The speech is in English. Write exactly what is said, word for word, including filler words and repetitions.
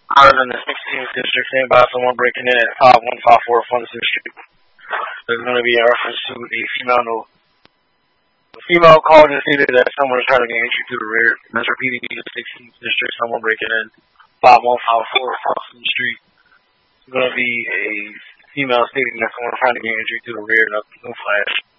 Out in the sixteenth district, saying about someone breaking in at five one five four Funison Street. There's going to be a reference to a female no. A female called and stated that someone is trying to get entry through the rear. That's repeating in the sixteenth district, someone breaking in five one five four Funison Street. There's going to be a female stating that someone is trying to get entry through the rear. No flash.